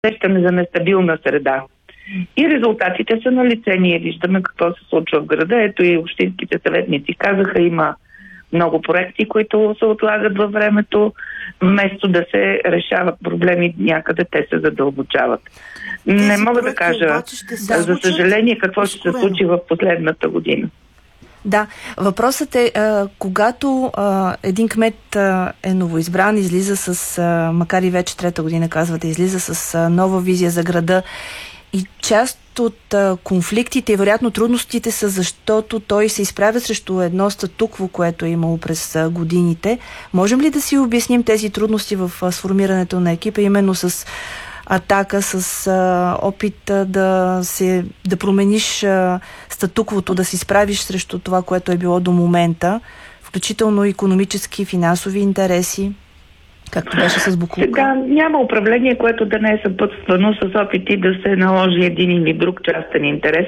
усещане за нестабилна среда. И резултатите са на лице. Ние виждаме какво се случва в града. Ето и общинските съветници казаха, има много проекти, които се отлагат във времето. Вместо да се решават проблеми някъде, те се задълбочават. Не мога да кажа, за съжаление, какво ще се случи в последната година. Да, въпросът е, когато един кмет е новоизбран, излиза с, макар и вече трета година казвате, излиза с нова визия за града, и част от конфликтите и вероятно трудностите са, защото той се изправя срещу едно статукво, което е имало през годините. Можем ли да си обясним тези трудности в сформирането на екипа, именно с атака, с опит да промениш статуквото, да се изправиш срещу това, което е било до момента, включително икономически, финансови интереси, както беше с Боклука? Сега няма управление, което да не е съпътствано с опити да се наложи един или друг частен интерес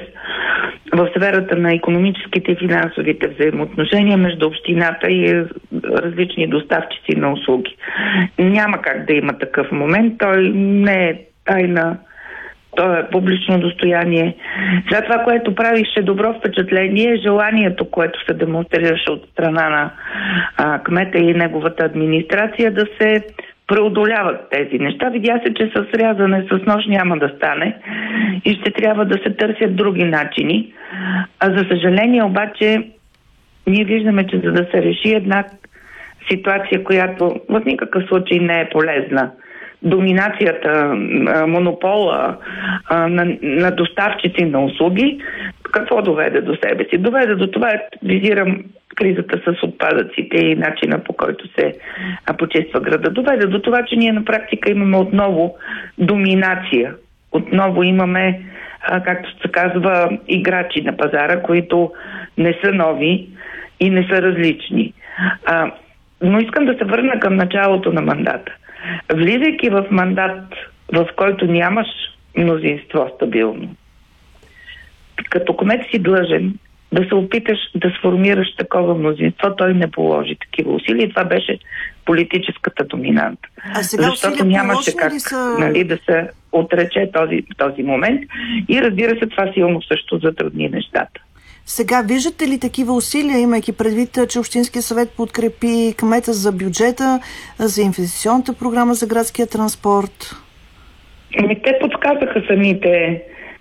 в сферата на икономическите и финансовите взаимоотношения между общината и различни доставчици на услуги. Няма как да има такъв момент. Той не е тайна. То е публично достояние. За това, което правише добро впечатление, е желанието, което се демонстрираше от страна на кмета и неговата администрация да се преодоляват тези неща. Видя се, че с рязане с нож няма да стане и ще трябва да се търсят други начини. А за съжаление обаче ние виждаме, че за да се реши една ситуация, която в никакъв случай не е полезна, доминацията, монопола на доставчици на услуги, какво доведе до себе си? Доведе до това, визирам кризата с отпадъците и начина, по който се почиства града. Доведе до това, че ние на практика имаме отново доминация. Отново имаме, както се казва, играчи на пазара, които не са нови и не са различни. Но искам да се върна към началото на мандата. Влизайки в мандат, в който нямаш мнозинство стабилно, като кмет си длъжен да се опиташ да сформираш такова мнозинство, той не положи такива усилия. Това беше политическата доминанта. Защото нямаше как да се отрече този момент и разбира се, това силно също затрудни нещата. Сега, виждате ли такива усилия, имайки предвид, че Общинския съвет подкрепи кмета за бюджета, за инвестиционната програма за градския транспорт? Те подсказаха самите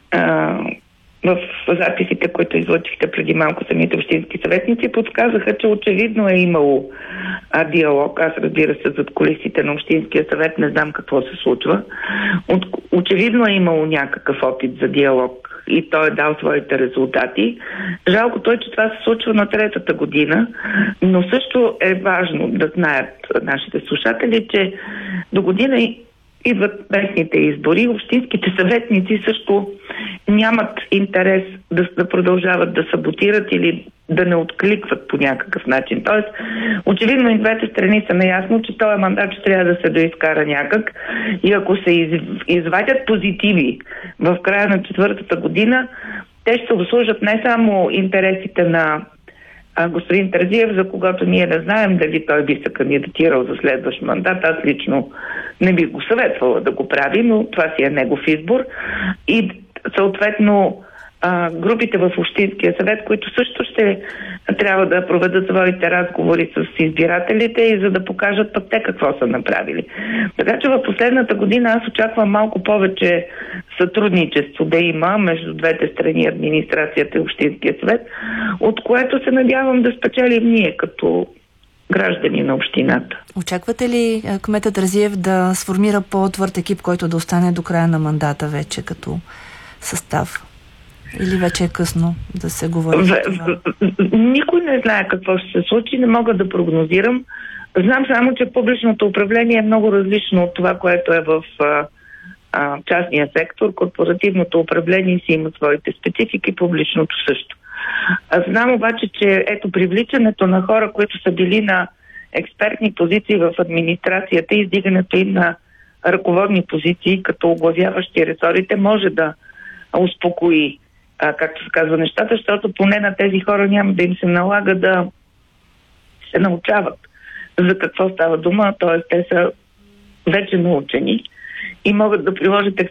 в записите, които излъчихте преди малко, самите общински съветници, подсказаха, че очевидно е имало диалог. Аз, разбира се, зад кулисите на Общинския съвет не знам какво се случва. Очевидно е имало някакъв опит за диалог и той е дал своите резултати. Жалко той, че това се случва на третата година, но също е важно да знаят нашите слушатели, че до година идват местните избори. Общинските съветници също нямат интерес да продължават да саботират или да не откликват по някакъв начин. Тоест, очевидно и двете страни са наясно, че този мандат ще трябва да се доизкара някак и ако се извадят позитиви в края на четвъртата година, те ще обслужат не само интересите на господин Терзиев, за когото ние не знаем дали той би се кандидатирал за следващ мандат. Аз лично не бих го съветвала да го прави, но това си е негов избор. И съответно групите в Общинския съвет, които също ще трябва да проведат своите разговори с избирателите и за да покажат пък те какво са направили. Така че в последната година аз очаквам малко повече сътрудничество да има между двете страни, администрацията и Общинския съвет, от което се надявам да спечелим ние като граждани на общината. Очаквате ли кметът Терзиев да сформира по-твърд екип, който да остане до края на мандата вече като състав? Или вече е късно да се говори? Никой не знае какво ще се случи, не мога да прогнозирам. Знам само, че публичното управление е много различно от това, което е в частния сектор. Корпоративното управление си има своите специфики, публичното също. Знам обаче, че привличането на хора, които са били на експертни позиции в администрацията и издигането им на ръководни позиции, като оглавяващи ресорите, може да успокои, както се казва, нещата, защото поне на тези хора няма да им се налага да се научават за какво става дума, т.е. те са вече научени и могат да приложат